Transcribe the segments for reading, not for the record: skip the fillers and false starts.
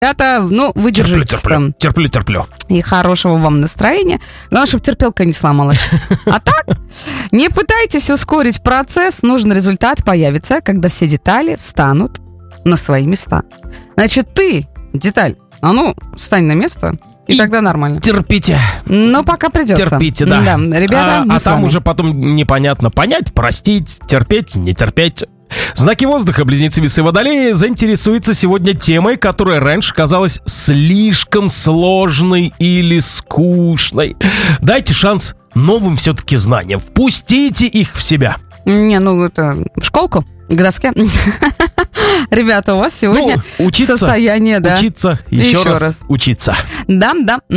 Ребята, ну, выдержитесь там. Терплю. И хорошего вам настроения. Главное, чтобы терпелка не сломалась. А так, не пытайтесь ускорить процесс. Нужный результат появится, когда все детали встанут на свои места. Значит, ты, деталь, а ну, встань на место, и тогда нормально. Терпите. Ну, пока придется. Терпите, да. Да, ребята, а там уже потом непонятно понять, простить, терпеть, не терпеть. Знаки воздуха, близнецы, весы, водолеи заинтересуются сегодня темой, которая раньше казалась слишком сложной или скучной. Дайте шанс новым все-таки знаниям. Впустите их в себя. Не, ну это в школку, к доске. Ребята, у вас сегодня состояние, да. Учиться, еще раз учиться. Да.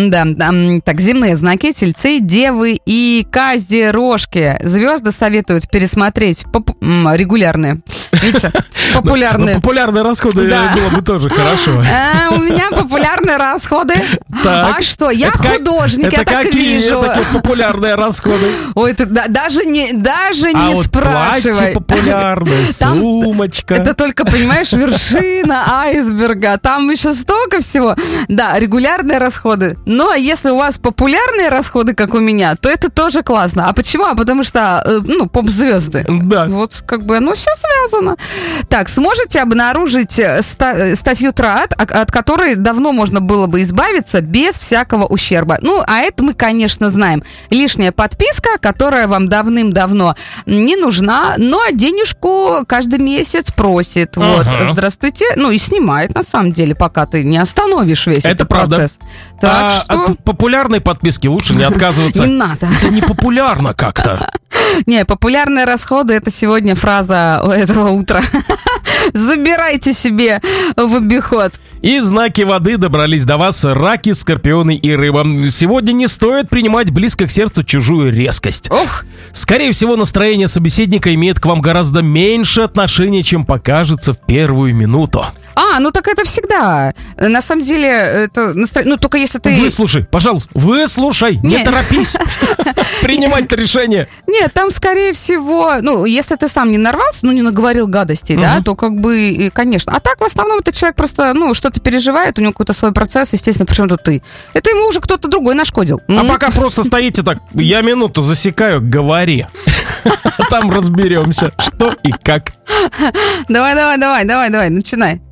Так, земные знаки, тельцы, девы и козерожки. Звезды советуют пересмотреть регулярные, видите, популярные. Популярные расходы было бы тоже хорошо. У меня популярные расходы. А что, я художник, я так вижу. Это такие популярные расходы. Ой, ты даже не спрашивай. Платье популярное, сумочка. Это только, понимаешь, вершина айсберга. Там еще столько всего. Да, регулярные расходы. Но если у вас популярные расходы, как у меня, то это тоже классно. А почему? А потому что, поп-звезды. Да. Вот, как бы, оно все связано. Так, сможете обнаружить статью ТРАД, от которой давно можно было бы избавиться без всякого ущерба. Ну, а это мы, конечно, знаем. Лишняя подписка, которая вам давным-давно не нужна, но денежку каждый месяц просит. Вот, здравствуйте. Ну, и снимает, на самом деле, пока ты не остановишь весь этот процесс. Так что... От популярной подписки лучше не отказываться. Не надо. Это не популярно как-то. Не, популярные расходы — это сегодня фраза этого утра. Забирайте себе в обиход. И знаки воды добрались до вас: раки, скорпионы и рыба. Сегодня не стоит принимать близко к сердцу чужую резкость. Ох! Скорее всего, настроение собеседника имеет к вам гораздо меньше отношения, чем покажется в первую минуту. Ну так это всегда. На самом деле, это настроение... Ну, только если ты... Выслушай, пожалуйста, выслушай, не торопись принимать решение. Нет, там, скорее всего, если ты сам не нарвался, не наговорил гадостей, да, то как бы, конечно. А так, в основном, этот человек просто, что-то переживает, у него какой-то свой процесс, естественно, причем тут ты. Это ему уже кто-то другой нашкодил. А пока просто стоите так, я минуту засекаю, говори. Там разберемся, что и как. Давай, начинай.